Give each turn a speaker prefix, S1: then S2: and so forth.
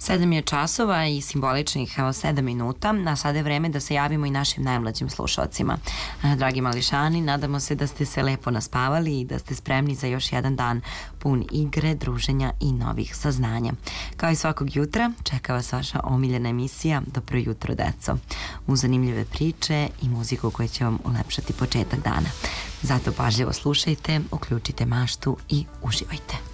S1: 7 je časova i simboličnih 7 minuta, a sada je vreme da se javimo i našim najmlađim slušalcima. Dragi mališani, nadamo se da ste se lepo naspavali i da ste spremni za još jedan dan pun igre, druženja i novih saznanja. Kao i svakog jutra, čeka vas vaša omiljena emisija Dobro jutro, deco, uz zanimljive priče i muziku koja će vam ulepšati početak dana. Zato pažljivo slušajte, uključite maštu i uživajte.